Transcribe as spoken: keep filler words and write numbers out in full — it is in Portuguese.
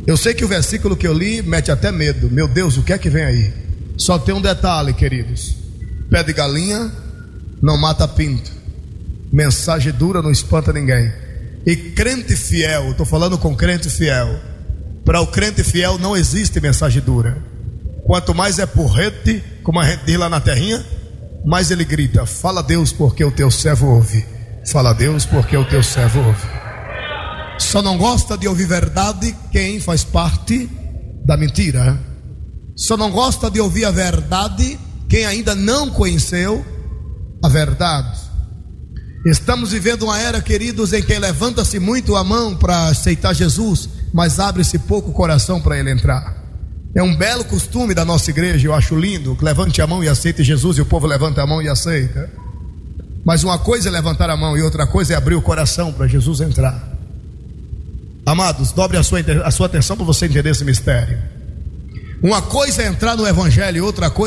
Eu sei que o versículo que eu li mete até medo. Meu Deus, o que é que vem aí? Só tem um detalhe, queridos: pé de galinha não mata pinto, mensagem dura não espanta ninguém. E crente fiel, estou falando com crente fiel, para o crente fiel não existe mensagem dura. Quanto mais é porrete, como a gente diz lá na terrinha, mais ele grita: fala Deus porque o teu servo ouve. Fala Deus porque o teu servo ouve. Só não gosta de ouvir verdade quem faz parte da mentira. Só não gosta de ouvir a verdade quem ainda não conheceu a verdade. Estamos vivendo uma era, queridos, em que levanta-se muito a mão para aceitar Jesus, mas abre-se pouco o coração para ele entrar. É um belo costume da nossa igreja, eu acho lindo, que levante a mão e aceite Jesus, e o povo levanta a mão e aceita. Mas uma coisa é levantar a mão e outra coisa é abrir o coração para Jesus entrar. Amados, dobre a sua, a sua atenção para você entender esse mistério. Uma coisa é entrar no evangelho e outra coisa